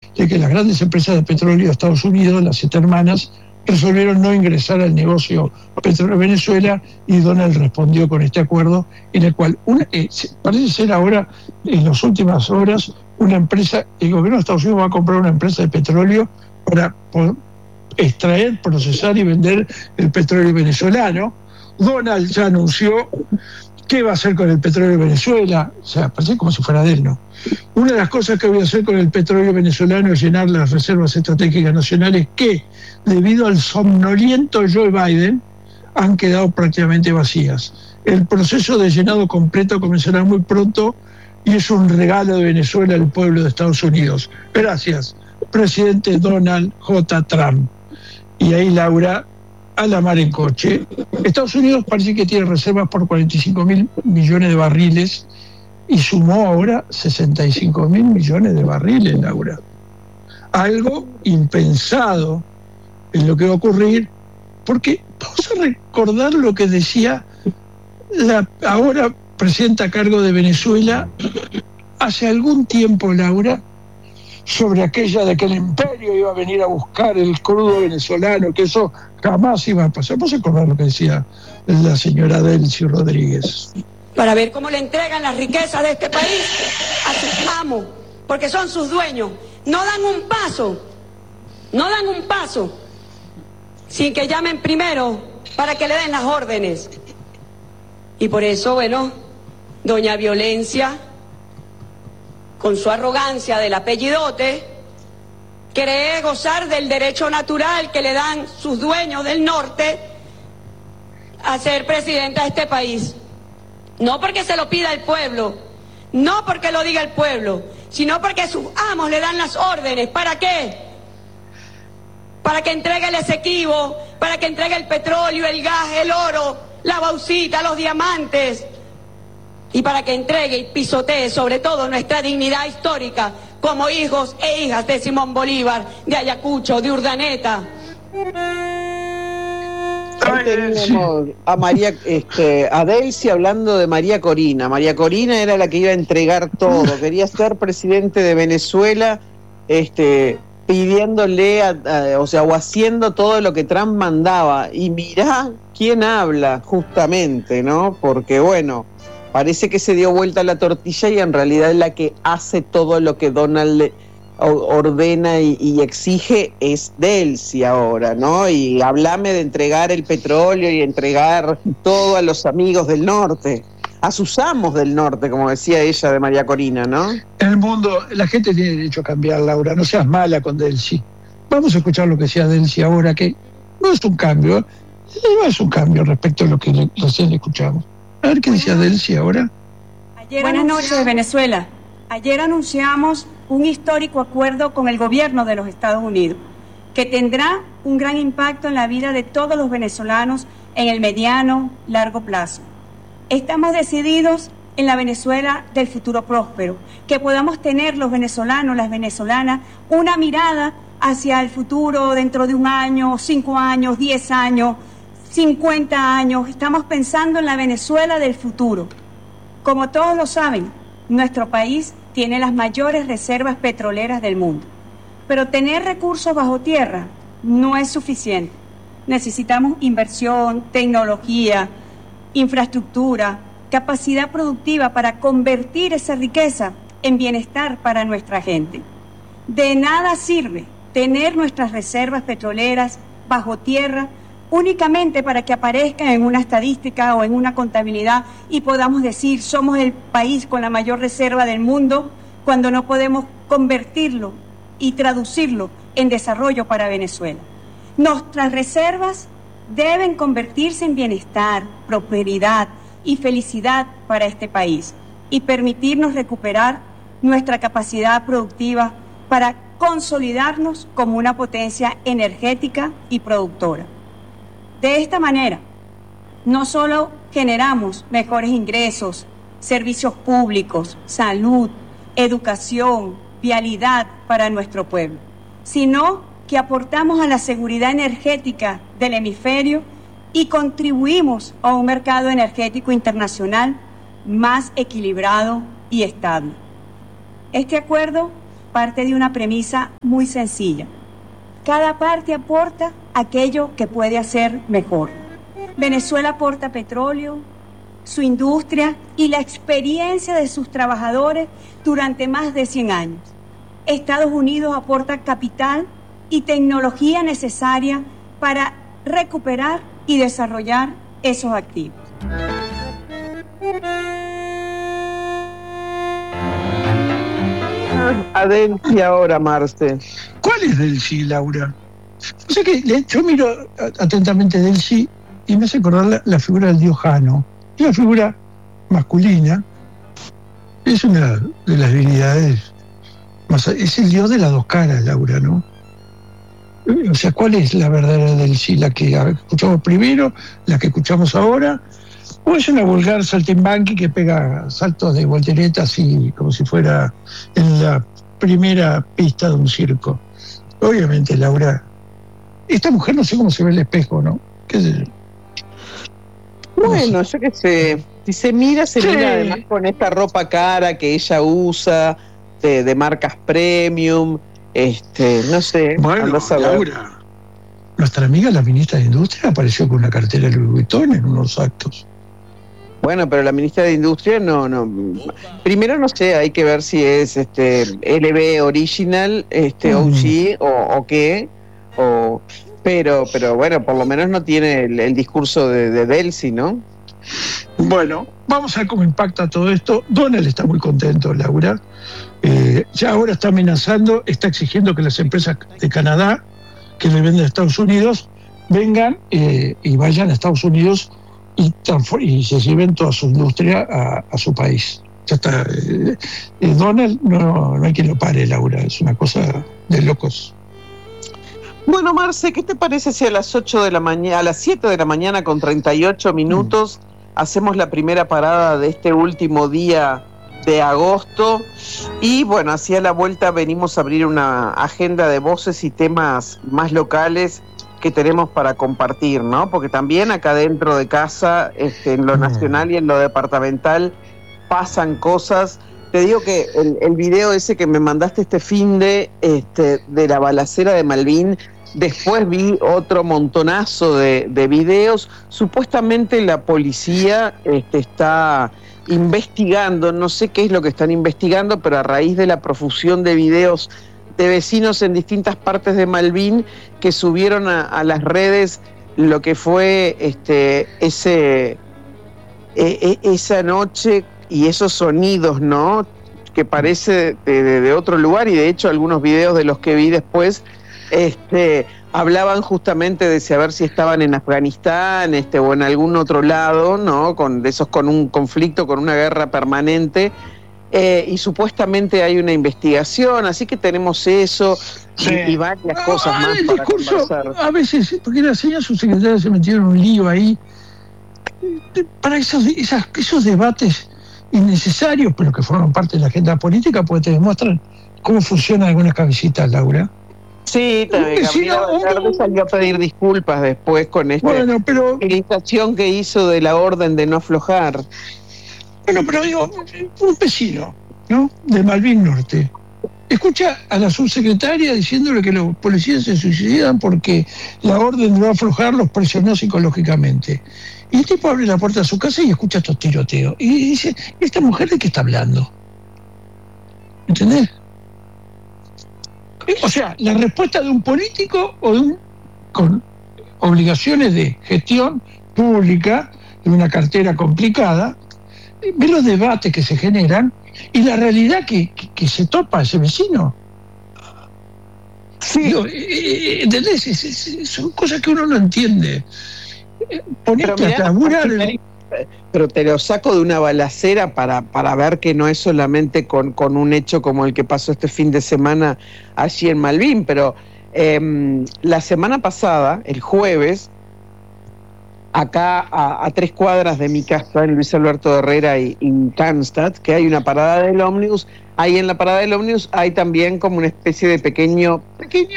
de que las grandes empresas de petróleo de Estados Unidos, las 7 hermanas, resolvieron no ingresar al negocio petróleo de Venezuela, y Donald respondió con este acuerdo en el cual parece ser ahora, en las últimas horas, una empresa, el gobierno de Estados Unidos va a comprar una empresa de petróleo para extraer, procesar y vender el petróleo venezolano. Donald ya anunció qué va a hacer con el petróleo de Venezuela, o sea, parece como si fuera de él, ¿no? Una de las cosas que voy a hacer con el petróleo venezolano es llenar las reservas estratégicas nacionales que, debido al somnoliento Joe Biden, han quedado prácticamente vacías. El proceso de llenado completo comenzará muy pronto y es un regalo de Venezuela al pueblo de Estados Unidos. Gracias, presidente Donald J. Trump. Y ahí, Laura, a la mar en coche. Estados Unidos parece que tiene reservas por 45.000 millones de barriles y sumó ahora 65.000 millones de barriles, Laura. Algo impensado en lo que va a ocurrir, porque vamos a recordar lo que decía la ahora presidenta a cargo de Venezuela hace algún tiempo, Laura, sobre aquella de que el imperio iba a venir a buscar el crudo venezolano, que eso jamás iba a pasar. Vamos a recordar lo que decía la señora Delcy Rodríguez. Para ver cómo le entregan las riquezas de este país a sus amos, porque son sus dueños. No dan un paso sin que llamen primero para que le den las órdenes. Y por eso, bueno, doña Violencia, con su arrogancia del apellidote, cree gozar del derecho natural que le dan sus dueños del norte a ser presidenta de este país. No porque se lo pida el pueblo, no porque lo diga el pueblo, sino porque sus amos le dan las órdenes. ¿Para qué? Para que entregue el Esequibo, para que entregue el petróleo, el gas, el oro, la bauxita, los diamantes, y para que entregue y pisotee sobre todo nuestra dignidad histórica como hijos e hijas de Simón Bolívar, de Ayacucho, de Urdaneta. Ahí tenemos a María, a Delcy hablando de María Corina. María Corina era la que iba a entregar todo, quería ser presidente de Venezuela, pidiéndole, o haciendo todo lo que Trump mandaba. Y mirá quién habla, justamente, ¿no? Porque, bueno, parece que se dio vuelta la tortilla y en realidad la que hace todo lo que Donald ordena y exige es Delcy ahora, ¿no? Y hablame de entregar el petróleo y entregar todo a los amigos del norte, a sus amos del norte, como decía ella de María Corina, ¿no? En el mundo, la gente tiene derecho a cambiar, Laura, no seas mala con Delcy. Vamos a escuchar lo que decía Delcy ahora, que no es un cambio, no es un cambio respecto a lo que recién escuchamos. A ver qué decía Delcy ahora. Buenas noches, Venezuela. Ayer anunciamos un histórico acuerdo con el gobierno de los Estados Unidos, que tendrá un gran impacto en la vida de todos los venezolanos en el mediano, largo plazo. Estamos decididos en la Venezuela del futuro próspero, que podamos tener los venezolanos, las venezolanas, una mirada hacia el futuro dentro de 1 año, 5 años, 10 años, 50 años. Estamos pensando en la Venezuela del futuro. Como todos lo saben, nuestro país tiene las mayores reservas petroleras del mundo, pero tener recursos bajo tierra no es suficiente. Necesitamos inversión, tecnología, infraestructura, capacidad productiva para convertir esa riqueza en bienestar para nuestra gente. De nada sirve tener nuestras reservas petroleras bajo tierra únicamente para que aparezcan en una estadística o en una contabilidad y podamos decir somos el país con la mayor reserva del mundo, cuando no podemos convertirlo y traducirlo en desarrollo para Venezuela. Nuestras reservas deben convertirse en bienestar, prosperidad y felicidad para este país y permitirnos recuperar nuestra capacidad productiva para consolidarnos como una potencia energética y productora. De esta manera, no solo generamos mejores ingresos, servicios públicos, salud, educación, vialidad para nuestro pueblo, sino que aportamos a la seguridad energética del hemisferio y contribuimos a un mercado energético internacional más equilibrado y estable. Este acuerdo parte de una premisa muy sencilla. Cada parte aporta aquello que puede hacer mejor. Venezuela aporta petróleo, su industria y la experiencia de sus trabajadores durante más de 100 años. Estados Unidos aporta capital y tecnología necesaria para recuperar y desarrollar esos activos. A Delcy ahora, Marce. ¿Cuál es Delcy, Laura? O sea que yo miro atentamente Delcy y me hace acordar la figura del dios Jano. Es una figura masculina, es una de las divinidades, es el dios de las dos caras, Laura, ¿no? O sea, ¿cuál es la verdadera Delcy? ¿La que escuchamos primero, la que escuchamos ahora? ¿O es una vulgar saltimbanqui que pega saltos de voltereta así como si fuera en la primera pista de un circo? Obviamente, Laura, esta mujer no sé cómo se ve en el espejo, ¿no? ¿Qué sé yo? Bueno, yo qué sé. Si se mira además con esta ropa cara que ella usa, de marcas premium, no sé. Bueno, Laura, nuestra amiga la ministra de Industria apareció con una cartera de Louis Vuitton en unos actos. Bueno, pero la ministra de Industria no. Primero no sé, hay que ver si es LV Original, OG o qué, pero bueno, por lo menos no tiene el discurso de Delcy, ¿no? Bueno, vamos a ver cómo impacta todo esto. Donald está muy contento, Laura. Ya ahora está amenazando, está exigiendo que las empresas de Canadá que le venden a Estados Unidos vengan y vayan a Estados Unidos y se lleven toda su industria a su país. Ya está. Donald no hay quien lo pare, Laura. Es una cosa de locos. Bueno, Marce, ¿qué te parece si a las 8 de la mañana, a las 7 de la mañana con 38 minutos hacemos la primera parada de este último día de agosto? Y bueno, hacia la vuelta venimos a abrir una agenda de voces y temas más locales que tenemos para compartir, ¿no? Porque también acá dentro de casa, en lo nacional y en lo departamental, pasan cosas. Te digo que el video ese que me mandaste este finde de la balacera de Malvin, después vi otro montonazo de videos. Supuestamente la policía está investigando, no sé qué es lo que están investigando, pero a raíz de la profusión de videos de vecinos en distintas partes de Malvin que subieron a las redes lo que fue esa noche y esos sonidos, ¿no? Que parece de otro lugar, y de hecho algunos videos de los que vi después hablaban justamente de saber si estaban en Afganistán o en algún otro lado, ¿no? Con un conflicto, con una guerra permanente. Y supuestamente hay una investigación, así que tenemos eso y varias cosas más el para discurso, conversar. a veces, porque la señora subsecretaria se metió en un lío ahí, para esos debates innecesarios, pero que forman parte de la agenda política, porque te demuestran cómo funcionan algunas cabecitas, Laura. Sí, también Gabriela salió a pedir disculpas después con esta utilización que hizo de la orden de no aflojar. Bueno, pero digo, un vecino, ¿no?, de Malvin Norte, escucha a la subsecretaria diciéndole que los policías se suicidan porque la orden de no aflojar los presionó psicológicamente. Y el tipo abre la puerta de su casa y escucha estos tiroteos. Y dice, ¿esta mujer de qué está hablando? ¿Entendés? O sea, la respuesta de un político con obligaciones de gestión pública, de una cartera complicada, ve los debates que se generan y la realidad que se topa ese vecino. Sí. Digo, ¿entendés? Son cosas que uno no entiende. Ponerte a laburar. Pero te lo saco de una balacera para ver que no es solamente con un hecho como el que pasó este fin de semana allí en Malvin, pero la semana pasada, el jueves, acá a 3 cuadras de mi casa, en Luis Alberto Herrera y Cannstatt, que hay una parada del ómnibus. Ahí en la parada del ómnibus hay también como una especie de pequeño,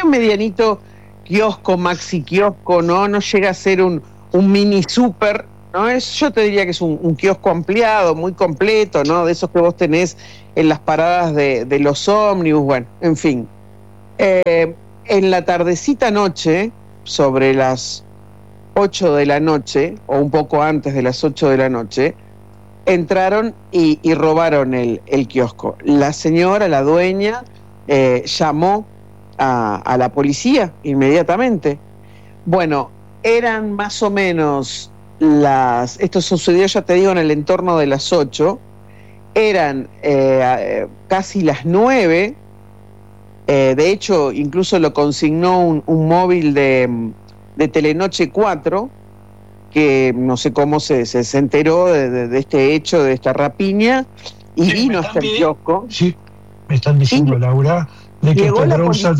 medianito kiosco, maxi kiosco, no llega a ser un mini súper, ¿no? Yo te diría que es un kiosco ampliado, muy completo, ¿no? De esos que vos tenés en las paradas de los ómnibus, bueno, en fin. En la tardecita noche, sobre las 8 de la noche, o un poco antes de las 8 de la noche, entraron y robaron el kiosco. La señora, la dueña, llamó a la policía inmediatamente. Bueno, eran más o menos esto sucedió, ya te digo, en el entorno de las 8, eran casi las 9, de hecho incluso lo consignó un móvil de Telenoche 4, que no sé cómo se enteró de este hecho, de esta rapiña, y sí, vino hasta el kiosco. Sí, me están diciendo, Laura, de que Pedrosa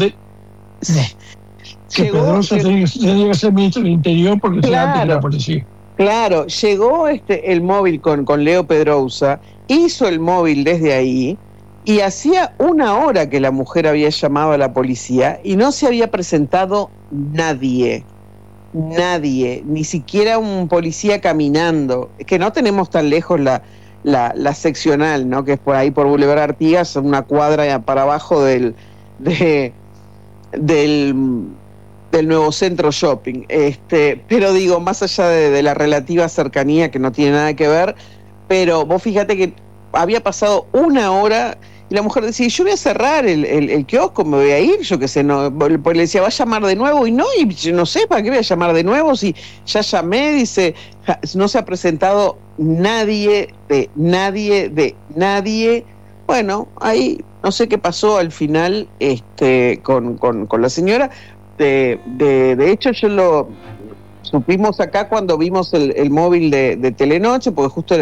Pedrosa tenía que ser ministro del Interior porque se antes de la policía. Claro, llegó el móvil con Leo Pedrosa, hizo el móvil desde ahí, y hacía 1 hora que la mujer había llamado a la policía y no se había presentado nadie, ni siquiera un policía caminando. Es que no tenemos tan lejos la seccional, ¿no? Que es por ahí por Boulevard Artigas, una cuadra para abajo del nuevo centro shopping. Pero digo, más allá de la relativa cercanía, que no tiene nada que ver, pero vos fíjate que había pasado 1 hora y la mujer decía, yo voy a cerrar el kiosco, me voy a ir, yo qué sé, no, pues le decía, va a llamar de nuevo, y yo no sé, ¿para qué voy a llamar de nuevo? Si ya llamé, dice, no se ha presentado nadie. Bueno, ahí no sé qué pasó al final con la señora. De hecho, yo lo supimos acá cuando vimos el móvil de Telenoche, porque justo,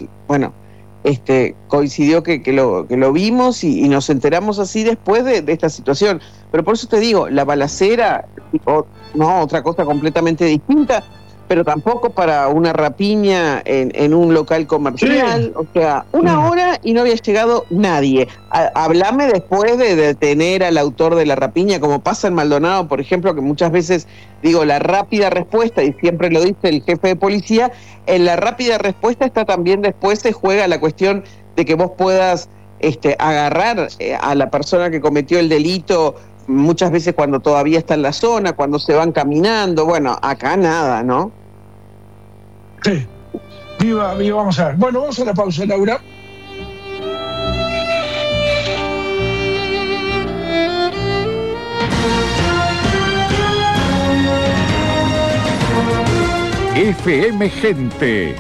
coincidió que lo vimos y nos enteramos así después de esta situación. Pero por eso te digo, la balacera, otra cosa completamente distinta, pero tampoco para una rapiña en un local comercial. Sí. O sea, 1 hora y no había llegado nadie. Hablame después de detener al autor de la rapiña, como pasa en Maldonado, por ejemplo, que muchas veces, digo, la rápida respuesta, y siempre lo dice el jefe de policía, en la rápida respuesta está también después se juega la cuestión de que vos puedas agarrar a la persona que cometió el delito, muchas veces cuando todavía está en la zona, cuando se van caminando. Bueno, acá nada, ¿no? Sí, viva, vamos a ver. Bueno, vamos a la pausa, Laura. FM Gente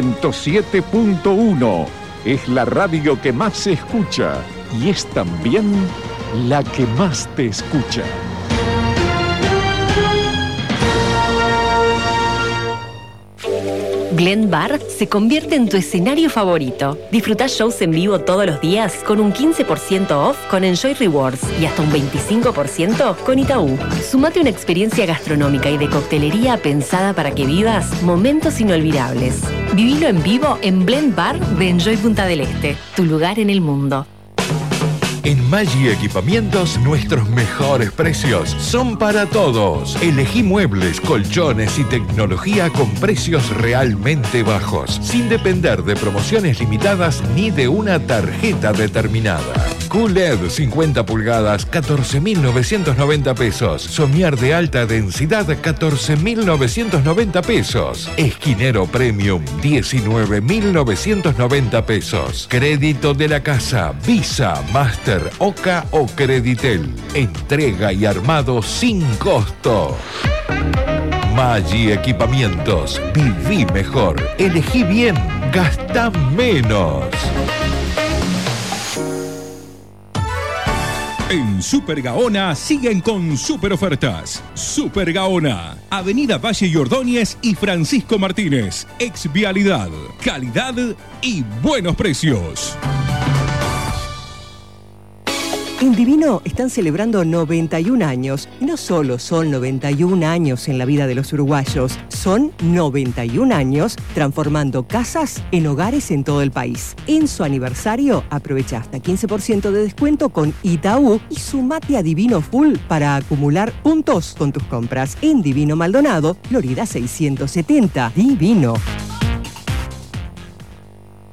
107.1 es la radio que más se escucha y es también la que más te escucha. Glen Bar se convierte en tu escenario favorito. Disfruta shows en vivo todos los días con un 15% off con Enjoy Rewards y hasta un 25% con Itaú. Sumate a una experiencia gastronómica y de coctelería pensada para que vivas momentos inolvidables. Vivilo en vivo en Blend Bar de Enjoy Punta del Este, tu lugar en el mundo. En Maggi Equipamientos, nuestros mejores precios son para todos. Elegí muebles, colchones y tecnología con precios realmente bajos, sin depender de promociones limitadas ni de una tarjeta determinada. QLED 50 pulgadas, 14.990 pesos. Somier de alta densidad, 14.990 pesos. Esquinero Premium, 19.990 pesos. Crédito de la casa, Visa, Master, Oca o Creditel. Entrega y armado sin costo. Maggi Equipamientos. Viví mejor. Elegí bien. Gastá menos. En Super Gaona siguen con super ofertas. Super Gaona, Avenida Valle y Ordóñez y Francisco Martínez. Ex Vialidad, calidad y buenos precios. En Divino están celebrando 91 años. Y no solo son 91 años en la vida de los uruguayos, son 91 años transformando casas en hogares en todo el país. En su aniversario, aprovecha hasta 15% de descuento con Itaú y sumate a Divino Full para acumular puntos con tus compras. En Divino Maldonado, Florida 670. Divino.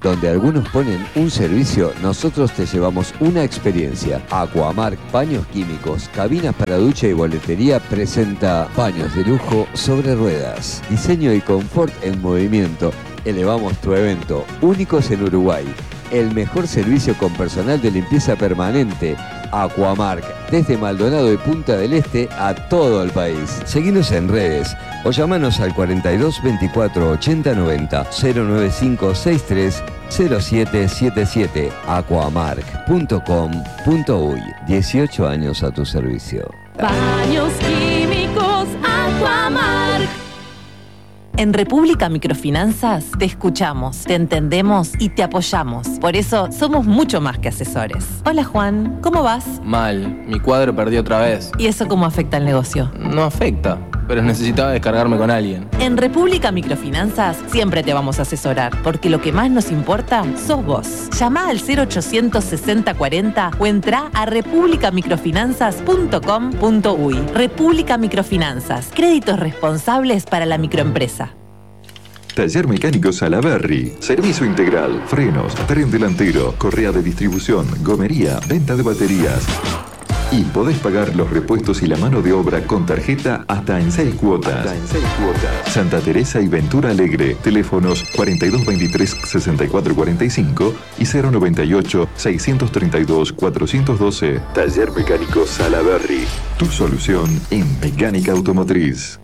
Donde algunos ponen un servicio, nosotros te llevamos una experiencia. Aquamark Baños Químicos, cabinas para ducha y boletería presenta baños de lujo sobre ruedas. Diseño y confort en movimiento. Elevamos tu evento, únicos en Uruguay. El mejor servicio con personal de limpieza permanente. Aquamark, desde Maldonado y Punta del Este a todo el país. Seguinos en redes o llamanos al 42 24 80 90 095 63 0777 aquamark.com.uy. 18 años a tu servicio. Baños Químicos Aquamark. En República Microfinanzas te escuchamos, te entendemos y te apoyamos. Por eso somos mucho más que asesores. Hola Juan, ¿cómo vas? Mal, mi cuadro perdió otra vez. ¿Y eso cómo afecta al negocio? No afecta, pero necesitaba descargarme con alguien. En República Microfinanzas siempre te vamos a asesorar, porque lo que más nos importa sos vos. Llama al 0800 60 40 o entra a republicamicrofinanzas.com.uy. República Microfinanzas, créditos responsables para la microempresa. Taller Mecánico Salaberry. Servicio integral, frenos, tren delantero, correa de distribución, gomería, venta de baterías. Y podés pagar los repuestos y la mano de obra con tarjeta hasta en 6 cuotas. Santa Teresa y Ventura Alegre. Teléfonos 4223 6445 y 098 632 412. Taller Mecánico Salaberry. Tu solución en mecánica automotriz.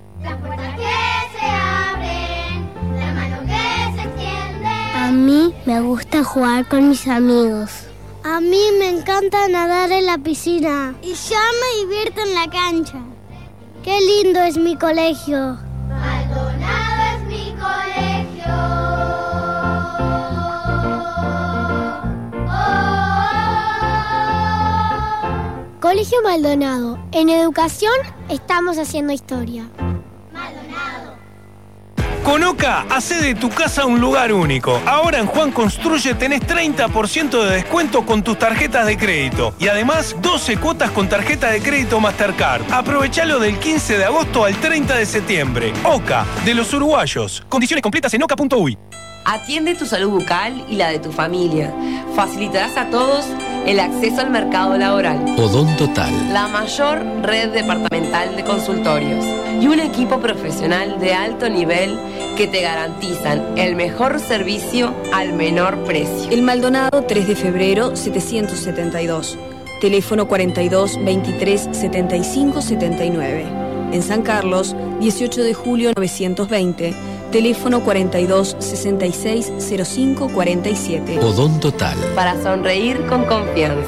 A mí me gusta jugar con mis amigos. A mí me encanta nadar en la piscina. Y yo me divierto en la cancha. ¡Qué lindo es mi colegio! Maldonado es mi colegio. Colegio Maldonado. En educación estamos haciendo historia. Con OCA, hace de tu casa un lugar único. Ahora en Juan Construye tenés 30% de descuento con tus tarjetas de crédito. Y además, 12 cuotas con tarjeta de crédito Mastercard. Aprovechalo del 15 de agosto al 30 de septiembre. OCA, de los uruguayos. Condiciones completas en oca.uy. Atiende tu salud bucal y la de tu familia. Facilitarás a todos el acceso al mercado laboral. Odontotal. La mayor red departamental de consultorios y un equipo profesional de alto nivel que te garantizan el mejor servicio al menor precio. El Maldonado 3 de febrero 772. Teléfono 42 23 75 79. En San Carlos 18 de julio 920. Teléfono 42 66 05 47. Odontotal. Para sonreír con confianza.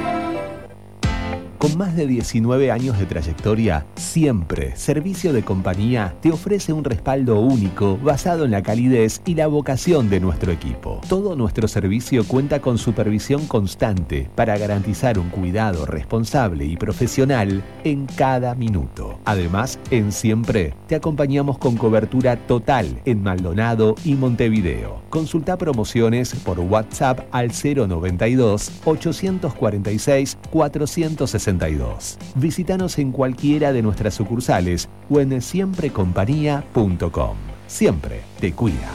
Con más de 19 años de trayectoria, siempre Servicio de Compañía te ofrece un respaldo único basado en la calidez y la vocación de nuestro equipo. Todo nuestro servicio cuenta con supervisión constante para garantizar un cuidado responsable y profesional en cada minuto. Además, en Siempre te acompañamos con cobertura total en Maldonado y Montevideo. Consulta promociones por WhatsApp al 092 846 462. Visítanos en cualquiera de nuestras sucursales o en siemprecompañía.com. Siempre te cuida.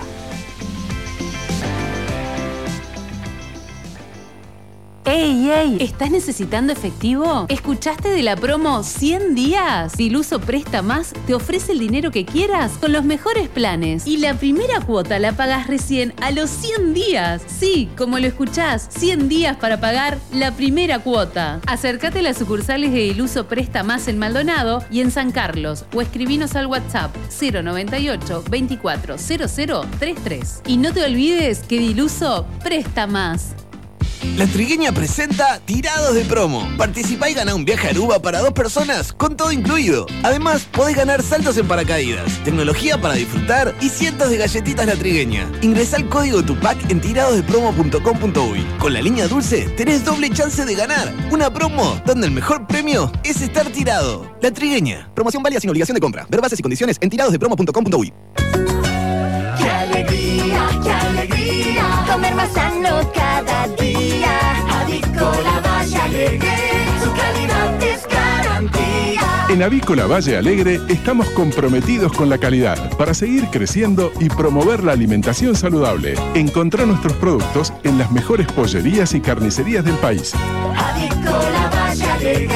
¡Ey, ey! ¿Estás necesitando efectivo? ¿Escuchaste de la promo 100 días? Diluso Presta Más te ofrece el dinero que quieras con los mejores planes. Y la primera cuota la pagas recién a los 100 días. Sí, como lo escuchás, 100 días para pagar la primera cuota. Acércate a las sucursales de Diluso Presta Más en Maldonado y en San Carlos o escribinos al WhatsApp 098 24 0033. Y no te olvides que Diluso Presta Más. La Trigueña presenta Tirados de Promo. Participá y gana un viaje a Aruba para 2 personas con todo incluido. Además, podés ganar saltos en paracaídas, tecnología para disfrutar y cientos de galletitas La Trigueña. Ingresá el código TUPAC en tiradosdepromo.com.uy. Con la línea dulce tenés doble chance de ganar. Una promo donde el mejor premio es estar tirado. La Trigueña. Promoción válida sin obligación de compra. Ver bases y condiciones en tiradosdepromo.com.uy. ¡Qué alegría, qué alegría! Comer más sano cada día. Avícola Valle Alegre, su calidad es garantía. En Avícola Valle Alegre estamos comprometidos con la calidad para seguir creciendo y promover la alimentación saludable. Encontrá nuestros productos en las mejores pollerías y carnicerías del país. Avícola Valle Alegre,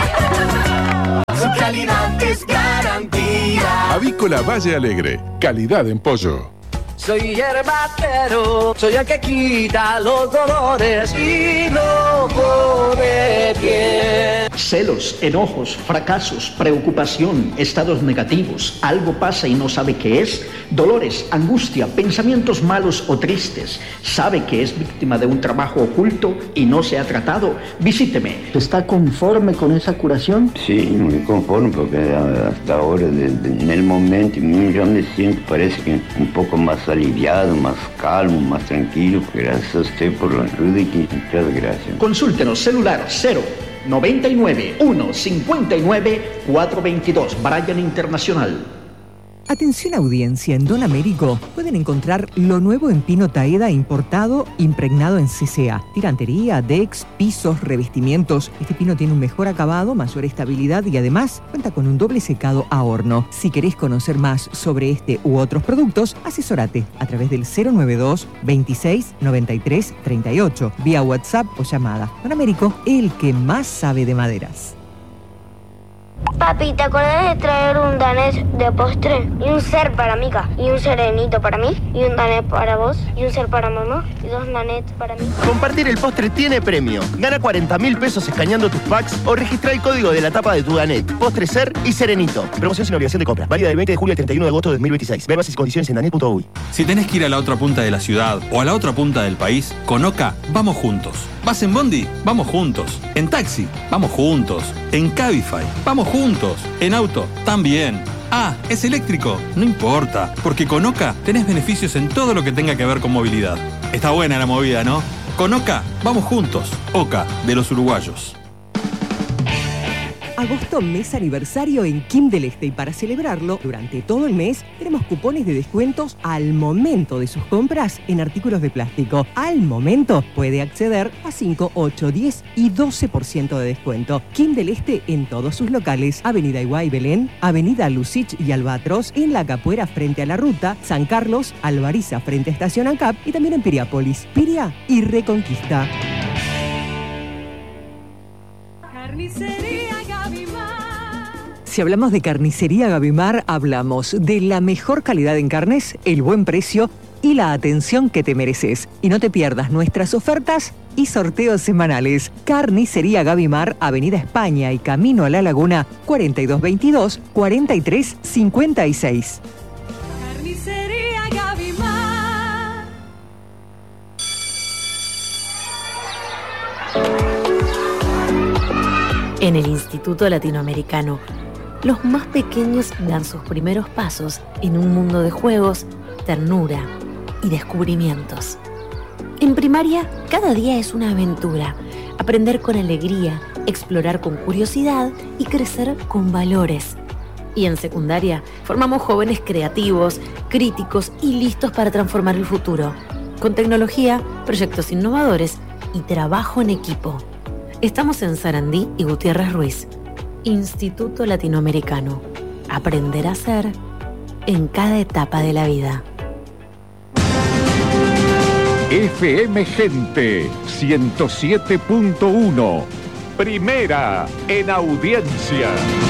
su calidad es garantía. Avícola Valle Alegre, calidad en pollo. Soy herbatero, soy el que quita los dolores y no pone pie. Celos, enojos, fracasos, preocupación, estados negativos, algo pasa y no sabe qué es, dolores, angustia, pensamientos malos o tristes, sabe que es víctima de un trabajo oculto y no se ha tratado, visíteme. ¿Está conforme con esa curación? Sí, muy conforme porque hasta ahora, en el momento, yo me siento, parece que un poco más aliviado, más calmo, más tranquilo. Gracias a usted por la ayuda y muchas gracias. Consúltenos, celular 099 159 422, Bryan Internacional. Atención audiencia, en Don Américo pueden encontrar lo nuevo en pino Taeda importado, impregnado en CCA. Tirantería, decks, pisos, revestimientos. Este pino tiene un mejor acabado, mayor estabilidad y además cuenta con un doble secado a horno. Si querés conocer más sobre este u otros productos, asesórate a través del 092 26 93 38, vía WhatsApp o llamada. Don Américo, el que más sabe de maderas. Papi, ¿te acuerdas de traer un danés de postre? Y un ser para Mica, y un serenito para mí, y un danés para vos, y un ser para mamá, y 2 danets para mí. Compartir el postre tiene premio. Gana 40.000 pesos escaneando tus packs o registra el código de la tapa de tu danet. Postre, ser y serenito. Promoción sin obligación de compra. Válida del 20 de julio al 31 de agosto de 2026. Ver bases y condiciones en danet.uy. Si tenés que ir a la otra punta de la ciudad o a la otra punta del país, con OCA, vamos juntos. ¿Vas en bondi? Vamos juntos. ¿En taxi? Vamos juntos. ¿En Cabify? Vamos juntos. ¿En auto? También. Ah, ¿es eléctrico? No importa, porque con OCA tenés beneficios en todo lo que tenga que ver con movilidad. Está buena la movida, ¿no? Con OCA, vamos juntos. OCA, de los uruguayos. Agosto, mes aniversario en Kim del Este, y para celebrarlo, durante todo el mes tenemos cupones de descuentos al momento de sus compras en artículos de plástico. Al momento puede acceder a 5, 8, 10 y 12% de descuento. Kim del Este en todos sus locales: Avenida Iguay Belén, Avenida Lucich y Albatros, en La Capuera frente a la ruta, San Carlos, Alvariza frente a Estación ANCAP y también en Piriápolis, Piria y Reconquista. Si hablamos de Carnicería Gavimar, hablamos de la mejor calidad en carnes, el buen precio y la atención que te mereces. Y no te pierdas nuestras ofertas y sorteos semanales. Carnicería Gavimar, Avenida España y Camino a la Laguna, 4222-4356. Carnicería Gavimar. En el Instituto Latinoamericano, los más pequeños dan sus primeros pasos en un mundo de juegos, ternura y descubrimientos. En primaria, cada día es una aventura. Aprender con alegría, explorar con curiosidad y crecer con valores. Y en secundaria, formamos jóvenes creativos, críticos y listos para transformar el futuro. Con tecnología, proyectos innovadores y trabajo en equipo. Estamos en Sarandí y Gutiérrez Ruiz. Instituto Latinoamericano. Aprender a ser en cada etapa de la vida. FM Gente 107.1. Primera en audiencia.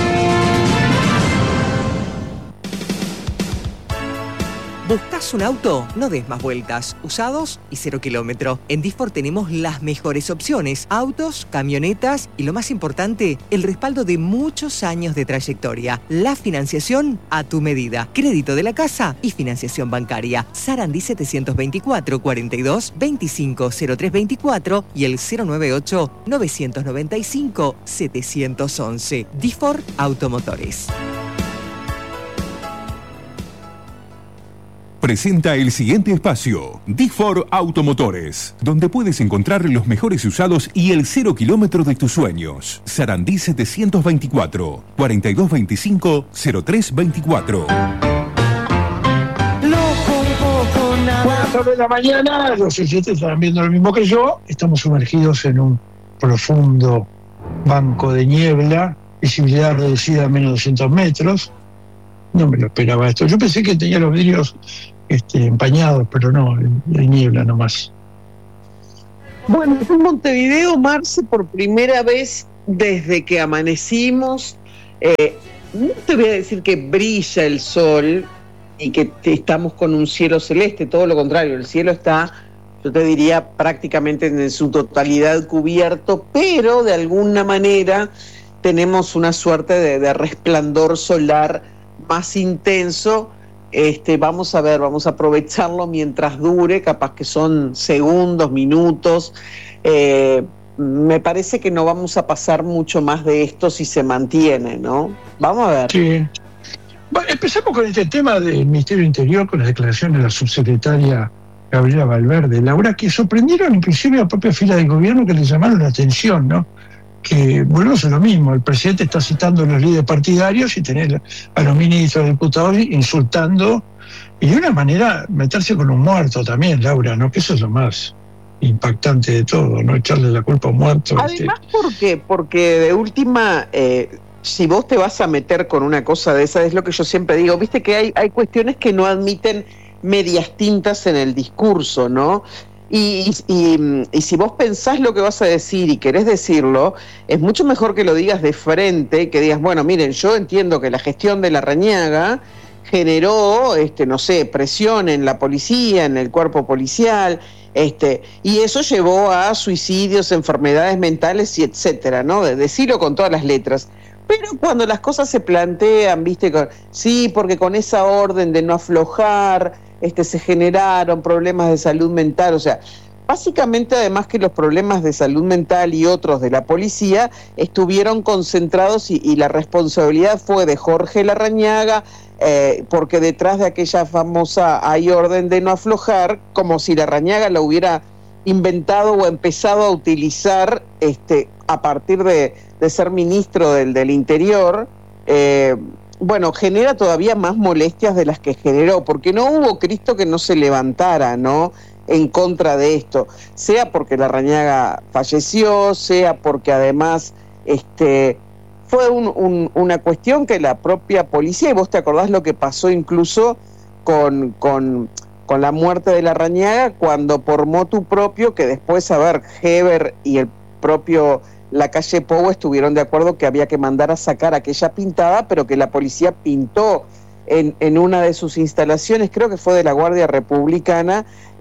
¿Buscas un auto? No des más vueltas. Usados y 0 kilómetro. En Disfor tenemos las mejores opciones. Autos, camionetas y lo más importante, el respaldo de muchos años de trayectoria. La financiación a tu medida. Crédito de la casa y financiación bancaria. Sarandí 724 42 25 0324 y el 098 995 711. Disfor Automotores. Presenta el siguiente espacio, Disfor Automotores, donde puedes encontrar los mejores usados y el 0 kilómetro de tus sueños. Sarandí 724 4225 0324. 4 de la mañana, los oyentes están viendo lo mismo que yo. Estamos sumergidos en un profundo banco de niebla visibilidad reducida a menos de 200 metros. No me lo esperaba esto. Yo pensé que tenía los vidrios empañados, pero no, hay niebla nomás. Bueno, en Montevideo, Marce, por primera vez desde que amanecimos, no te voy a decir que brilla el sol y que estamos con un cielo celeste, todo lo contrario, el cielo está, yo te diría, prácticamente en su totalidad cubierto, pero de alguna manera tenemos una suerte de resplandor solar más intenso. Vamos a ver, vamos a aprovecharlo mientras dure, capaz que son segundos, minutos. Me parece que no vamos a pasar mucho más de esto si se mantiene, ¿no? Vamos a ver. Sí. Bueno, empezamos con este tema del Ministerio del Interior, con las declaraciones de la subsecretaria Gabriela Valverde, Laura, que sorprendieron inclusive a la propia fila del gobierno, que le llamaron la atención, ¿no? Que volvemos a lo mismo, el presidente está citando a los líderes partidarios y tener a los ministros, diputados insultando, y de una manera meterse con un muerto también, Laura, ¿no? Que eso es lo más impactante de todo, ¿no? Echarle la culpa a un muerto. Además, ¿por qué? Porque de última, si vos te vas a meter con una cosa de esa, es lo que yo siempre digo, viste que hay cuestiones que no admiten medias tintas en el discurso, ¿no? Y si vos pensás lo que vas a decir y querés decirlo, es mucho mejor que lo digas de frente, que digas, bueno, miren, yo entiendo que la gestión de Larrañaga generó, no sé, presión en la policía, en el cuerpo policial, y eso llevó a suicidios, enfermedades mentales y etcétera, ¿no? De decirlo con todas las letras. Pero cuando las cosas se plantean, viste, sí, porque con esa orden de no aflojar, se generaron problemas de salud mental, o sea, básicamente además que los problemas de salud mental y otros de la policía estuvieron concentrados y la responsabilidad fue de Jorge Larrañaga, porque detrás de aquella famosa hay orden de no aflojar, como si Larrañaga la hubiera inventado o empezado a utilizar a partir de ser ministro del Interior. Bueno, genera todavía más molestias de las que generó, porque no hubo Cristo que no se levantara, ¿no?, en contra de esto, sea porque Larrañaga falleció, sea porque además fue una cuestión que la propia policía, y vos te acordás lo que pasó incluso con la muerte de Larrañaga, cuando por motu propio, que después, a ver, Heber y el propio Lacalle Pou estuvieron de acuerdo que había que mandar a sacar aquella pintada, pero que la policía pintó en una de sus instalaciones, creo que fue de la Guardia Republicana,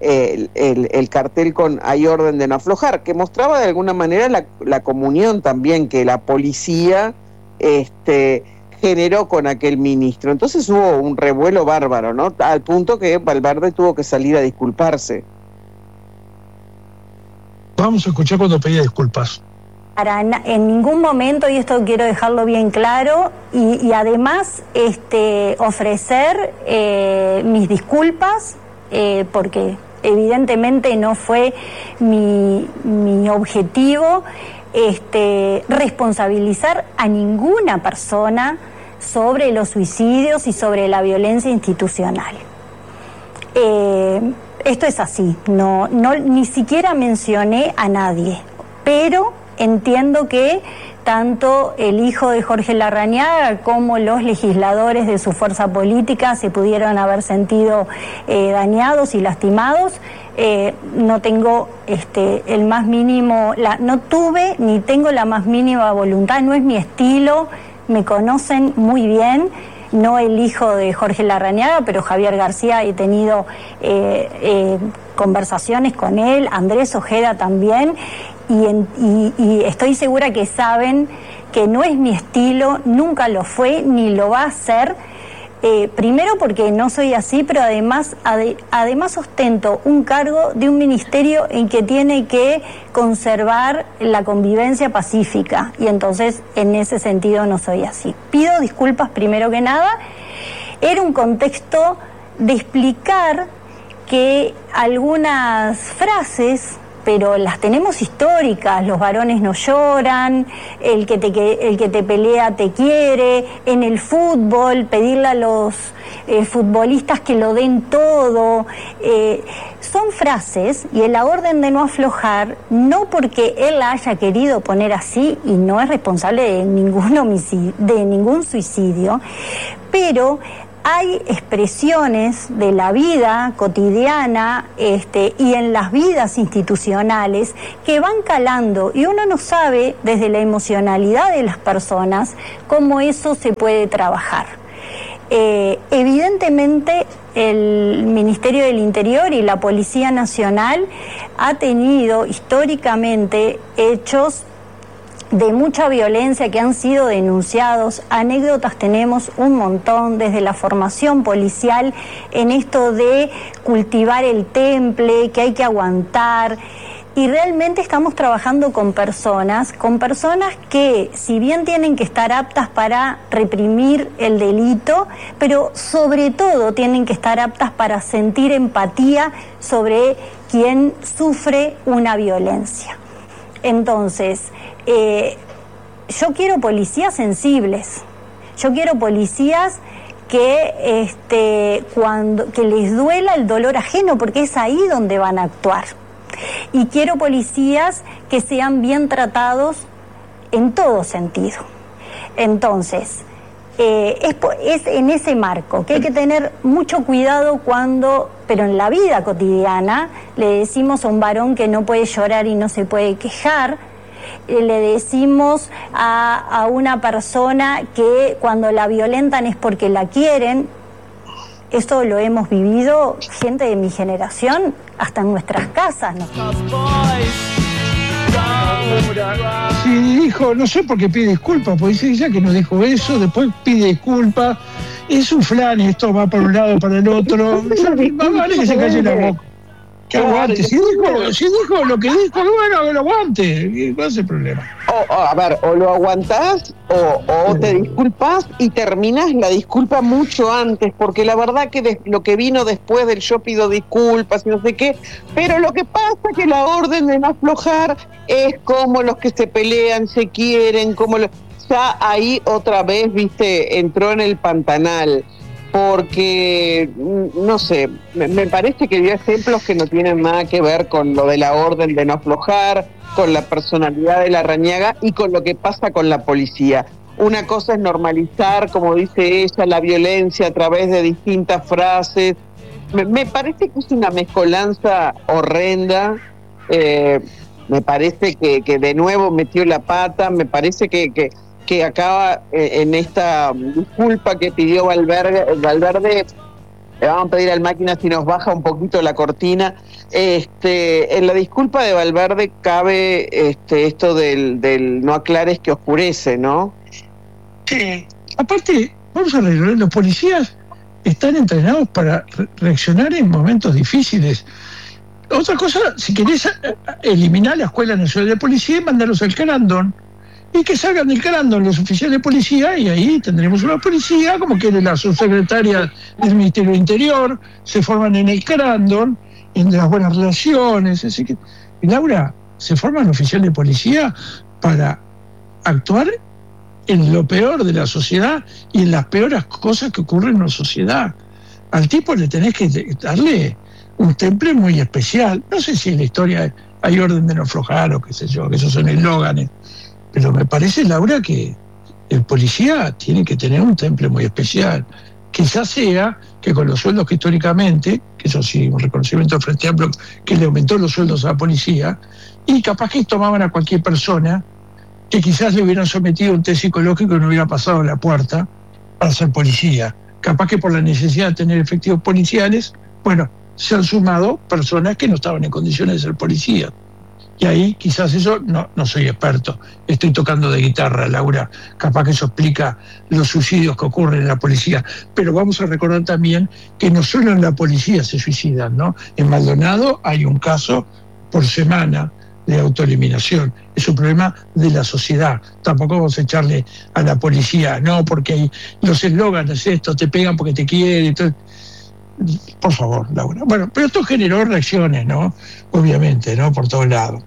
el cartel con hay orden de no aflojar, que mostraba de alguna manera la comunión también que la policía generó con aquel ministro. Entonces hubo un revuelo bárbaro, ¿no? Al punto que Valverde tuvo que salir a disculparse. Vamos a escuchar cuando pedía disculpas. En ningún momento, y esto quiero dejarlo bien claro, y además ofrecer mis disculpas, porque evidentemente no fue mi objetivo responsabilizar a ninguna persona sobre los suicidios y sobre la violencia institucional. Esto es así, no, ni siquiera mencioné a nadie, pero entiendo que tanto el hijo de Jorge Larrañaga como los legisladores de su fuerza política se pudieron haber sentido dañados y lastimados. No tengo el más mínimo, no tuve ni tengo la más mínima voluntad, no es mi estilo, me conocen muy bien. No el hijo de Jorge Larrañaga, pero Javier García, he tenido conversaciones con él, Andrés Ojeda también, y estoy segura que saben que no es mi estilo, nunca lo fue, ni lo va a ser, primero porque no soy así, pero además ostento un cargo de un ministerio en que tiene que conservar la convivencia pacífica, y entonces en ese sentido no soy así. Pido disculpas primero que nada, era un contexto de explicar que algunas frases pero las tenemos históricas. Los varones no lloran, el que te pelea te quiere, en el fútbol, pedirle a los futbolistas que lo den todo. Son frases, y en la orden de no aflojar, no porque él la haya querido poner así, y no es responsable de ningún suicidio, pero hay expresiones de la vida cotidiana y en las vidas institucionales que van calando, y uno no sabe desde la emocionalidad de las personas cómo eso se puede trabajar. Evidentemente el Ministerio del Interior y la Policía Nacional ha tenido históricamente hechos de mucha violencia que han sido denunciados. Anécdotas tenemos un montón, desde la formación policial en esto de cultivar el temple, que hay que aguantar. Y realmente estamos trabajando con personas que, si bien tienen que estar aptas para reprimir el delito, pero sobre todo tienen que estar aptas para sentir empatía sobre quien sufre una violencia. Entonces, yo quiero policías sensibles, yo quiero policías que les duela el dolor ajeno, porque es ahí donde van a actuar. Y quiero policías que sean bien tratados en todo sentido. Entonces, es en ese marco que hay que tener mucho cuidado pero en la vida cotidiana le decimos a un varón que no puede llorar y no se puede quejar, le decimos a una persona que cuando la violentan es porque la quieren. Esto lo hemos vivido gente de mi generación hasta en nuestras casas, ¿no? Sí, dijo, no sé por qué pide disculpas, porque dice ella que no dijo eso, después pide disculpas. Es un flan, esto va para un lado, para el otro. Más vale que se calle la boca. Que aguante. Si dijo lo que dijo, bueno, que lo aguante. ¿Cuál es el problema? O lo aguantás o te disculpas y terminás la disculpa mucho antes, porque la verdad que lo que vino después del yo pido disculpas y no sé qué, pero lo que pasa es que la orden de no aflojar es como los que se pelean, se quieren, ya ahí otra vez, viste, entró en el pantanal. Porque, no sé, me parece que dio ejemplos que no tienen nada que ver con lo de la orden de no aflojar, con la personalidad de Larrañaga y con lo que pasa con la policía. Una cosa es normalizar, como dice ella, la violencia a través de distintas frases. Me parece que es una mezcolanza horrenda. Me parece que de nuevo metió la pata. Me parece que acaba en esta disculpa que pidió Valverde. Le vamos a pedir al máquina si nos baja un poquito la cortina. En la disculpa de Valverde cabe esto del no aclares que oscurece, ¿no? Sí. Aparte, vamos a ver, los policías están entrenados para reaccionar en momentos difíciles. Otra cosa, si querés eliminar la Escuela Nacional de Policía y mandarlos al Carandón, y que salgan del Carandón los oficiales de policía, y ahí tendremos una policía, como quiere la subsecretaria del Ministerio del Interior, se forman en el Carandón, en las buenas relaciones. Así que, Laura, se forman oficiales de policía para actuar en lo peor de la sociedad y en las peores cosas que ocurren en la sociedad. Al tipo le tenés que darle un temple muy especial. No sé si en la historia hay orden de no aflojar o qué sé yo, que esos son eslóganes. Pero me parece, Laura, que el policía tiene que tener un temple muy especial. Quizás sea que con los sueldos que históricamente, que eso sí, un reconocimiento del Frente Amplio, que le aumentó los sueldos a la policía, y capaz que tomaban a cualquier persona que quizás le hubieran sometido a un test psicológico y no hubiera pasado la puerta para ser policía. Capaz que por la necesidad de tener efectivos policiales, bueno, se han sumado personas que no estaban en condiciones de ser policías. Y ahí quizás eso, no soy experto, estoy tocando de guitarra, Laura, capaz que eso explica los suicidios que ocurren en la policía, pero vamos a recordar también que no solo en la policía se suicidan, ¿no? En Maldonado hay un caso por semana de autoeliminación, es un problema de la sociedad, tampoco vamos a echarle a la policía, no, porque hay los eslóganes, esto, te pegan porque te quieren, entonces, por favor, Laura. Bueno, pero esto generó reacciones, ¿no? Obviamente, ¿no? Por todos lados.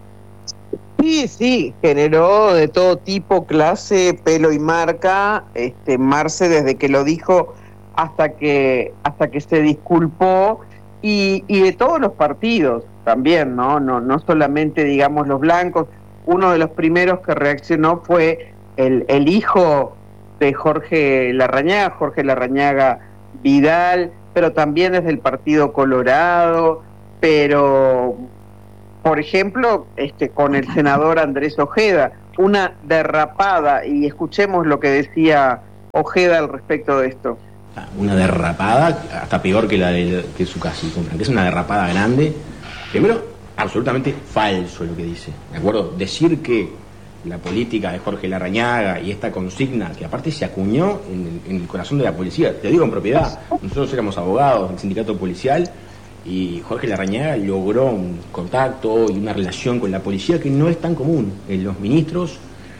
Sí, generó de todo tipo, clase, pelo y marca. Marce, desde que lo dijo hasta que se disculpó, y de todos los partidos también, no solamente, digamos, los blancos. Uno de los primeros que reaccionó fue el hijo de Jorge Larrañaga Vidal, pero también desde el Partido Colorado, pero por ejemplo con el senador Andrés Ojeda, una derrapada, y escuchemos lo que decía Ojeda al respecto de esto. Una derrapada hasta peor que la que su casi compran, que es una derrapada grande. Primero, absolutamente falso lo que dice, ¿de acuerdo? Decir que la política de Jorge Larrañaga y esta consigna, que aparte se acuñó en el corazón de la policía, te digo en propiedad, nosotros éramos abogados del sindicato policial y Jorge Larrañaga logró un contacto y una relación con la policía que no es tan común en los ministros,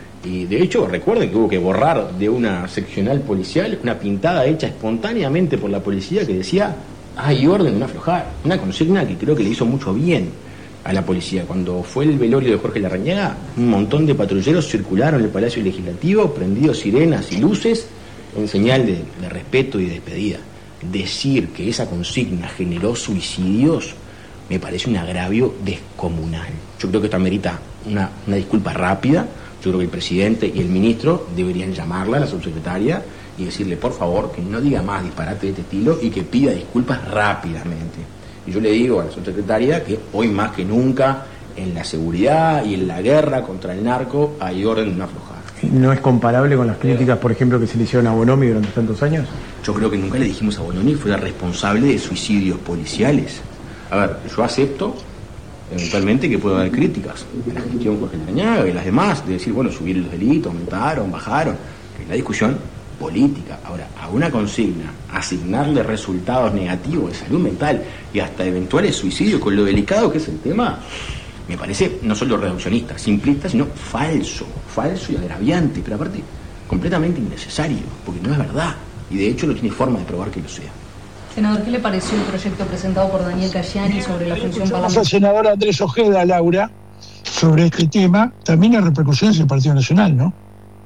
y de hecho recuerden que hubo que borrar de una seccional policial una pintada hecha espontáneamente por la policía que decía hay orden de no aflojar, una consigna que creo que le hizo mucho bien a la policía. Cuando fue el velorio de Jorge Larrañaga, un montón de patrulleros circularon el Palacio Legislativo, prendidos sirenas y luces, en señal de respeto y de despedida. Decir que esa consigna generó suicidios me parece un agravio descomunal. Yo creo que esto amerita una disculpa rápida. Yo creo que el presidente y el ministro deberían llamarla a la subsecretaria y decirle, por favor, que no diga más disparate de este estilo y que pida disculpas rápidamente. Y yo le digo a la subsecretaria que hoy más que nunca en la seguridad y en la guerra contra el narco hay orden de no aflojar. ¿No es comparable con las críticas, por ejemplo, que se le hicieron a Bonomi durante tantos años? Yo creo que nunca le dijimos a Bonomi fue la responsable de suicidios policiales. A ver, yo acepto eventualmente que puede haber críticas en la gestión Jorge Larrañaga y las demás, de decir, bueno, subieron los delitos, aumentaron, bajaron, que es la discusión política. Ahora, a una consigna, asignarle resultados negativos de salud mental y hasta eventuales suicidios, con lo delicado que es el tema, me parece no solo reduccionista, simplista, sino falso y agraviante, pero aparte completamente innecesario, porque no es verdad, y de hecho no tiene forma de probar que lo sea. Senador, ¿qué le pareció el proyecto presentado por Daniel Cayani sobre la función parlamentaria? Al senador Andrés Ojeda, Laura, sobre este tema, también hay repercusiones en el Partido Nacional, ¿no?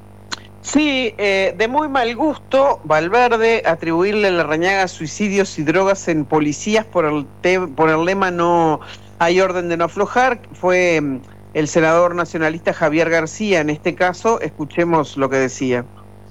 Sí, de muy mal gusto, Valverde atribuirle a Larrañaga suicidios y drogas en policías por el lema no hay orden de no aflojar. Fue el senador nacionalista Javier García en este caso. Escuchemos lo que decía.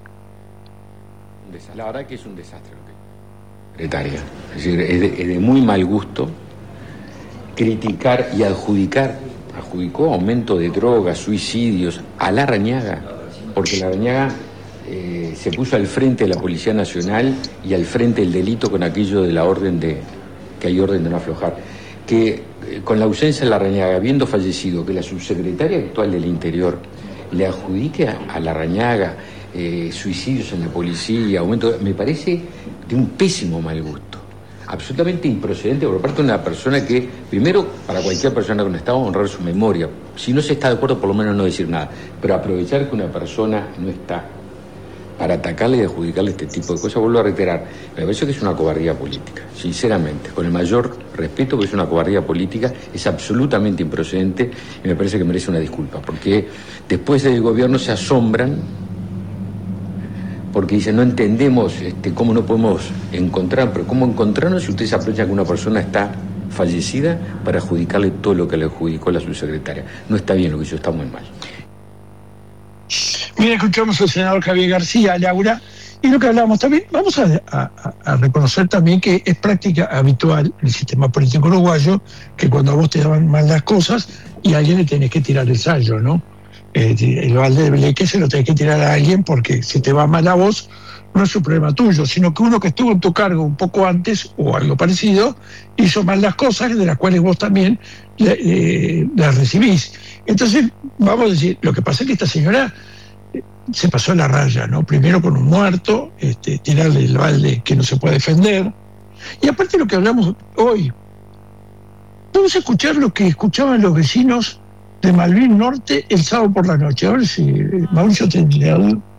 La verdad que es un desastre lo que secretaria. Es decir, es de muy mal gusto criticar y adjudicó aumento de drogas, suicidios a Larrañaga, porque Larrañaga se puso al frente de la Policía Nacional y al frente del delito con aquello de la orden que hay orden de no aflojar. Que con la ausencia de Larrañaga, habiendo fallecido, que la subsecretaria actual del Interior le adjudique a Larrañaga suicidios en la policía, aumento, me parece de un pésimo mal gusto, absolutamente improcedente por parte de una persona que, primero, para cualquier persona con Estado, honrar su memoria. Si no se está de acuerdo, por lo menos no decir nada, pero aprovechar que una persona no está para atacarle y adjudicarle este tipo de cosas, vuelvo a reiterar, me parece que es una cobardía política, sinceramente, con el mayor respeto, que es una cobardía política, es absolutamente improcedente y me parece que merece una disculpa, porque después del gobierno se asombran porque dicen, no entendemos cómo no podemos encontrar, pero cómo encontrarnos si ustedes aprovechan que una persona está fallecida para adjudicarle todo lo que le adjudicó la subsecretaria. No está bien lo que hizo, está muy mal. Mira, escuchamos al senador Javier García, Laura, y lo que hablamos también, vamos a reconocer también que es práctica habitual en el sistema político uruguayo que cuando a vos te daban mal las cosas y a alguien le tenés que tirar el sallo, ¿no? El balde de Bleque se lo tenés que tirar a alguien porque si te va mal a vos no es un problema tuyo, sino que uno que estuvo en tu cargo un poco antes o algo parecido hizo mal las cosas de las cuales vos también las recibís. Entonces, vamos a decir, lo que pasa es que esta señora se pasó la raya, ¿no? Primero con un muerto, tirarle el balde que no se puede defender. Y aparte lo que hablamos hoy, vamos a escuchar lo que escuchaban los vecinos de Malvin Norte el sábado por la noche. A ver si Mauricio te